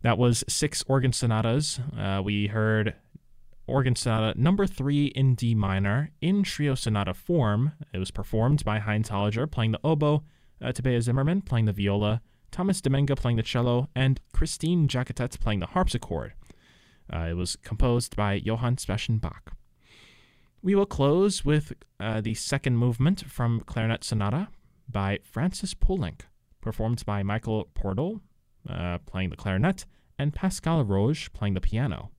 That was 6 organ sonatas. We heard Organ Sonata number 3 in D minor in trio sonata form. It was performed by Heinz Holliger playing the oboe, Tabea Zimmerman playing the viola, Thomas Dominga playing the cello, and Christine Jaquetet playing the harpsichord. It was composed by Johann Sebastian Bach. We will close with the second movement from Clarinet Sonata by Francis Poulenc, performed by Michael Pordel playing the clarinet, and Pascal Roge playing the piano.